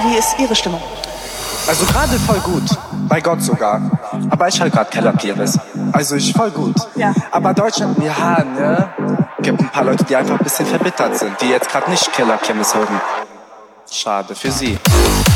wie ist Ihre Stimmung? Also gerade voll gut. Bei Gott sogar. Aber ich halt grad Kellerkirmes. Also ich voll gut. Ja. Aber Deutschland, ja, ne? Gibt ein paar Leute, die einfach ein bisschen verbittert sind, die jetzt gerade nicht Kellerkirmes hören. Schade für sie.